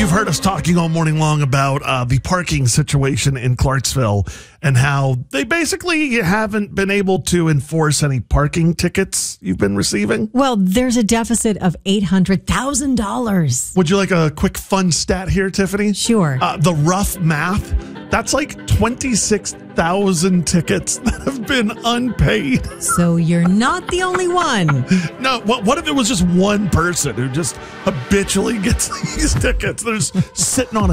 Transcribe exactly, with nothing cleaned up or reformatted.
You've heard us talking all morning long about uh, the parking situation in Clarksville and how they basically haven't been able to enforce any parking tickets you've been receiving. Well, there's a deficit of eight hundred thousand dollars. Would you like a quick fun stat here, Tiffany? Sure. Uh, the rough math, that's like twenty-six thousand tickets that have been unpaid. So you're not the only one. No, what, what if it was just one person who just habitually gets these tickets? They're just sitting on a